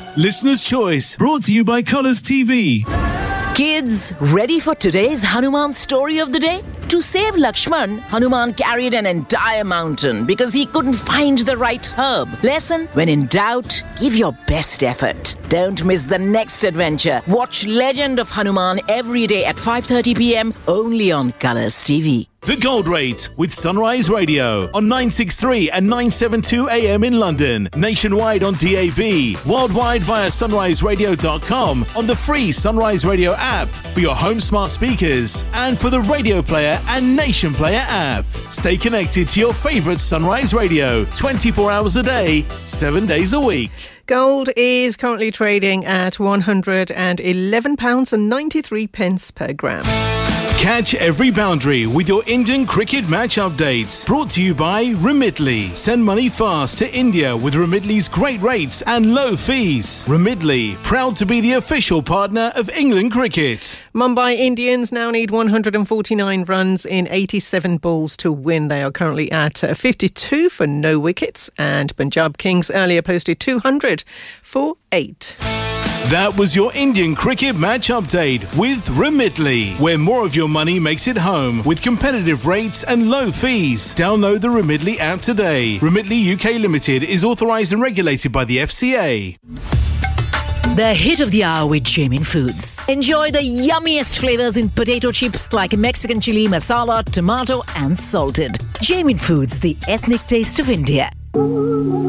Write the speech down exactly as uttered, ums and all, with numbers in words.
Listener's Choice, brought to you by Colours T V. Kids, ready for today's Hanuman story of the day? To save Lakshman, Hanuman carried an entire mountain because he couldn't find the right herb. Lesson: when in doubt, give your best effort. Don't miss the next adventure. Watch Legend of Hanuman every day at five thirty p.m. only on Colours T V. The Gold Rate with Sunrise Radio on nine sixty-three and nine seventy-two A M in London, nationwide on D A B, worldwide via sunrise radio dot com, on the free Sunrise Radio app for your home smart speakers and for the Radio Player and Nation Player app. Stay connected to your favourite Sunrise Radio twenty-four hours a day, seven days a week. Gold is currently trading at one hundred eleven pounds ninety-three per gram. Catch every boundary with your Indian cricket match updates. Brought to you by Remitly. Send money fast to India with Remitly's great rates and low fees. Remitly, proud to be the official partner of England cricket. Mumbai Indians now need one hundred forty-nine runs in eighty-seven balls to win. They are currently at fifty-two for no wickets, and Punjab Kings earlier posted two hundred for eight. That was your Indian cricket match update with Remitly, where more of your money makes it home with competitive rates and low fees. Download the Remitly app today. Remitly U K Limited is authorised and regulated by the F C A. The hit of the hour with Jamin Foods. Enjoy the yummiest flavours in potato chips like Mexican chili, masala, tomato and salted. Jamin Foods, the ethnic taste of India.